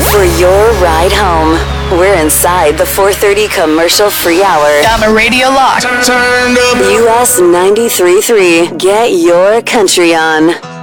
for your ride home. We're inside the 430 commercial free hour. Got my radio locked. Turned up. US 93.3. Get your country on.